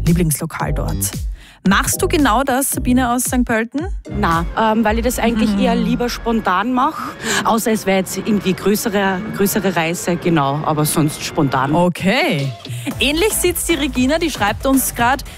Lieblingslokal dort. Machst du genau das, Sabine aus St. Pölten? Nein, weil ich das eigentlich eher lieber spontan mache. Außer es wäre jetzt irgendwie größere Reise, genau, aber sonst spontan. Okay. Ähnlich sieht's die Regina, die schreibt uns gerade,